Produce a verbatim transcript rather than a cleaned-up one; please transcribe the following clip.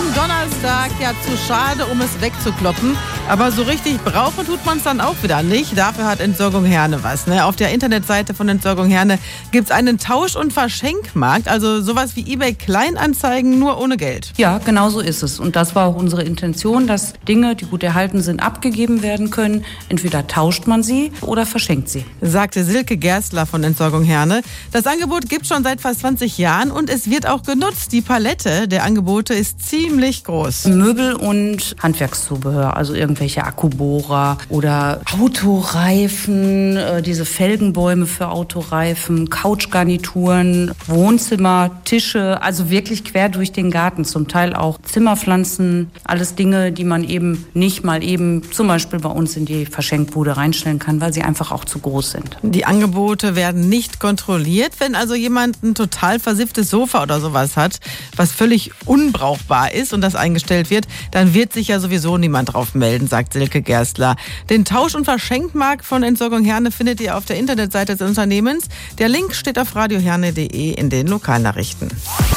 Am Donnerstag ja zu schade, um es wegzukloppen. Aber so richtig brauchen tut man es dann auch wieder nicht. Dafür hat Entsorgung Herne was. Ne? Auf der Internetseite von Entsorgung Herne gibt es einen Tausch- und Verschenkmarkt. Also sowas wie eBay Kleinanzeigen, nur ohne Geld. Ja, genau so ist es. Und das war auch unsere Intention, dass Dinge, die gut erhalten sind, abgegeben werden können. Entweder tauscht man sie oder verschenkt sie. Sagte Silke Gerstler von Entsorgung Herne. Das Angebot gibt es schon seit fast zwanzig Jahren und es wird auch genutzt. Die Palette der Angebote ist ziemlich groß. Möbel und Handwerkszubehör, also irgendwelche Akkubohrer oder Autoreifen, äh, diese Felgenbäume für Autoreifen, Couchgarnituren, Wohnzimmer, Tische, also wirklich quer durch den Garten. Zum Teil auch Zimmerpflanzen, alles Dinge, die man eben nicht mal eben zum Beispiel bei uns in die Verschenkbude reinstellen kann, weil sie einfach auch zu groß sind. Die Angebote werden nicht kontrolliert. Wenn also jemand ein total versifftes Sofa oder sowas hat, was völlig unbrauchbar ist und das eingestellt wird, dann wird sich ja sowieso niemand drauf melden, sagt Silke Gerstler. Den Tausch- und Verschenkmarkt von Entsorgung Herne findet ihr auf der Internetseite des Unternehmens. Der Link steht auf radioherne punkt de in den Lokalnachrichten.